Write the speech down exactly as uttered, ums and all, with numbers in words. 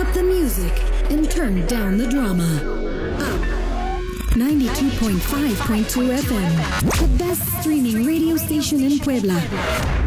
up the music and turn down the drama. Up ninety-two point five point two F M, the best streaming radio station in Puebla.